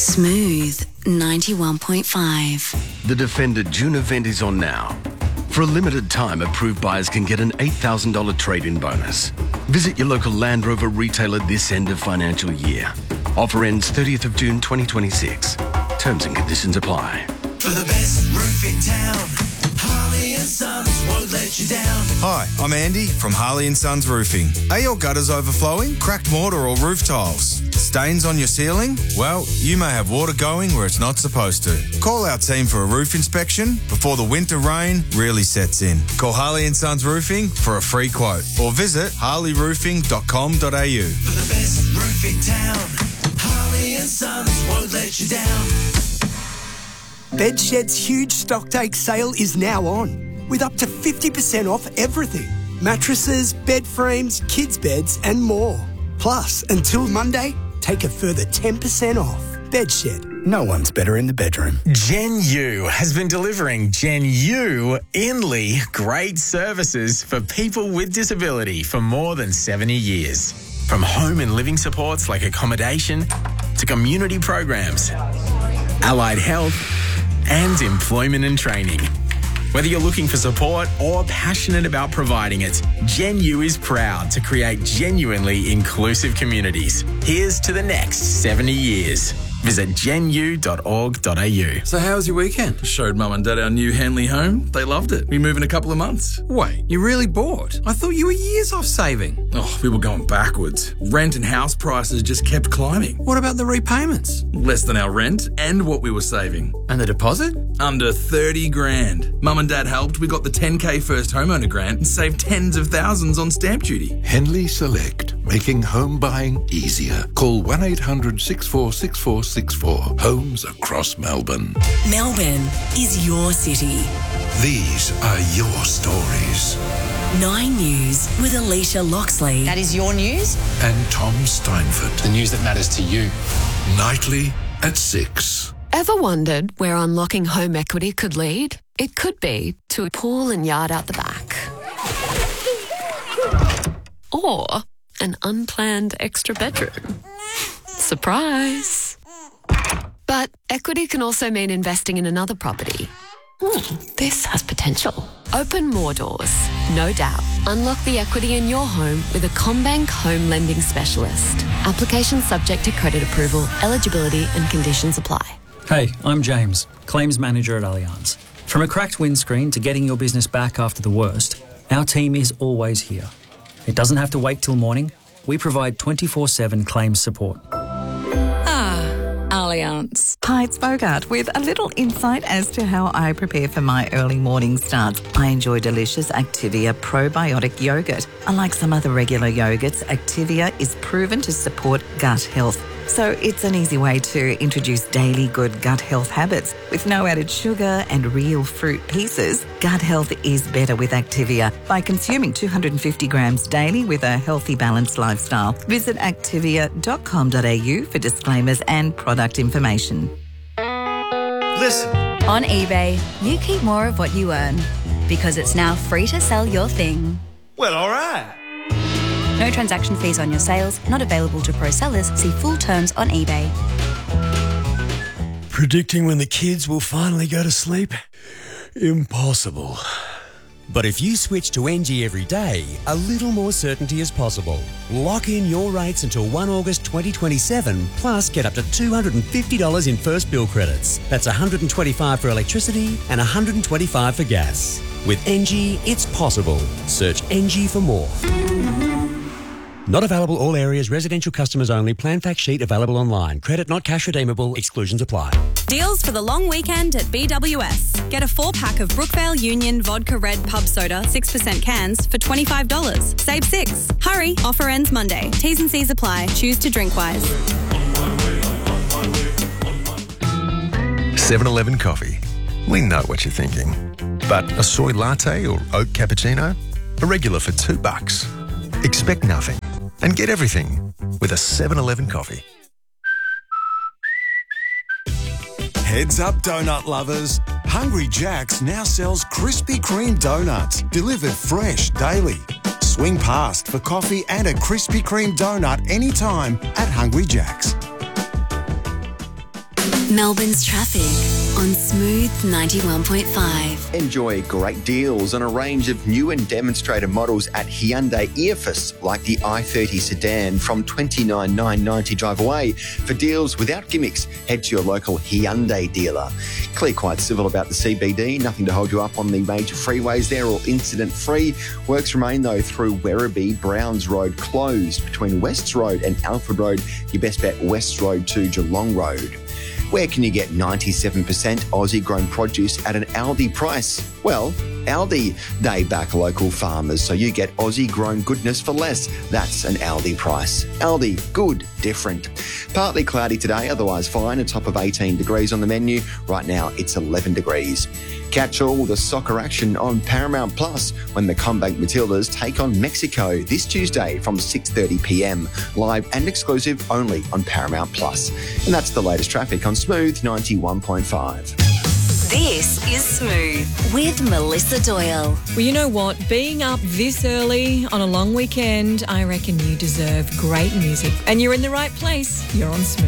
Smooth 91.5. The Defender June event is on now. For a limited time, approved buyers can get an $8,000 trade-in bonus. Visit your local Land Rover retailer this end of financial year. Offer ends 30th of June 2026. Terms and conditions apply. For the best roof in town, Harley and Sons won't let you down. Hi, I'm Andy from Harley and Sons Roofing. Are your gutters overflowing, cracked mortar or roof tiles? Stains on your ceiling? Well, you may have water going where it's not supposed to. Call our team for a roof inspection before the winter rain really sets in. Call Harley and Sons Roofing for a free quote or visit harleyroofing.com.au. For the best roof in town, Harley and Sons won't let you down. Bedshed's huge stocktake sale is now on, with up to 50% off everything. Mattresses, bed frames, kids' beds and more. Plus, until Monday, take a further 10% off. Bedshed. No one's better in the bedroom. Gen U has been delivering Gen U Inley great services for people with disability for more than 70 years. From home and living supports like accommodation to community programs, allied health and employment and training. Whether you're looking for support or passionate about providing it, Gen U is proud to create genuinely inclusive communities. Here's to the next 70 years. Visit genu.org.au. So how was your weekend? Showed Mum and Dad our new Henley home. They loved it. We move in a couple of months. Wait, you really bought? I thought you were years off saving. Oh, we were going backwards. Rent and house prices just kept climbing. What about the repayments? Less than our rent and what we were saving. And the deposit? Under 30 grand. Mum and Dad helped. We got the 10K first homeowner grant and saved tens of thousands on stamp duty. Henley Select, making home buying easier. Call 1-800-646464. Homes across Melbourne. Melbourne is your city. These are your stories. 9 News with Alicia Loxley. That is your news. And Tom Steinford. The news that matters to you. Nightly at 6. Ever wondered where unlocking home equity could lead? It could be to a pool and yard out the back. Or an unplanned extra bedroom. Surprise! But equity can also mean investing in another property. This has potential. Open more doors, no doubt. Unlock the equity in your home with a CommBank home lending specialist. Application subject to credit approval, eligibility and conditions apply. Hey, I'm James, Claims Manager at Allianz. From a cracked windscreen to getting your business back after the worst, our team is always here. It doesn't have to wait till morning. We provide 24/7 claims support. Allianz. Hi, it's Bogart with a little insight as to how I prepare for my early morning starts. I enjoy delicious Activia probiotic yogurt. Unlike some other regular yogurts, Activia is proven to support gut health. So it's an easy way to introduce daily good gut health habits. With no added sugar and real fruit pieces, gut health is better with Activia by consuming 250 grams daily with a healthy, balanced lifestyle. Visit activia.com.au for disclaimers and product information. Listen. On eBay, you keep more of what you earn because it's now free to sell your thing. Well, all right. No transaction fees on your sales, not available to pro sellers. See full terms on eBay. Predicting when the kids will finally go to sleep? Impossible. But if you switch to NG every day, a little more certainty is possible. Lock in your rates until 1 August 2027, plus get up to $250 in first bill credits. That's $125 for electricity and $125 for gas. With NG, it's possible. Search NG for more. Not available all areas, residential customers only. Plan fact sheet available online. Credit not cash redeemable. Exclusions apply. Deals for the long weekend at BWS. Get a 4-pack of Brookvale Union Vodka Red Pub Soda 6% cans for $25. Save 6. Hurry, offer ends Monday. T's and C's apply. Choose to drink wise. 7-Eleven coffee. We know what you're thinking. But a soy latte or oat cappuccino? A regular for $2. Expect nothing and get everything with a 7-Eleven coffee. Heads up, donut lovers. Hungry Jack's now sells Krispy Kreme donuts, delivered fresh daily. Swing past for coffee and a Krispy Kreme donut anytime at Hungry Jack's. Melbourne's traffic on Smooth 91.5. Enjoy great deals on a range of new and demonstrator models at Hyundai Earfus, like the i30 sedan from $29,990 drive away. For deals without gimmicks, head to your local Hyundai dealer. Clear quite civil about the CBD, nothing to hold you up on the major freeways there, all incident-free. Works remain, though, through Werribee, Browns Road closed. Between Wests Road and Alfred Road, you best bet West Road to Geelong Road. Where can you get 97% Aussie-grown produce at an Aldi price? Well, Aldi. They back local farmers, so you get Aussie-grown goodness for less. That's an Aldi price. Aldi, good, different. Partly cloudy today, otherwise fine. A top of 18 degrees on the menu. Right now, it's 11 degrees. Catch all the soccer action on Paramount Plus when the Combank Matildas take on Mexico this Tuesday from 6:30 p.m. Live and exclusive only on Paramount Plus. And that's the latest traffic on Smooth 91.5. This is Smooth with Melissa Doyle. Well, you know what? Being up this early on a long weekend, I reckon you deserve great music. And you're in the right place. You're on Smooth.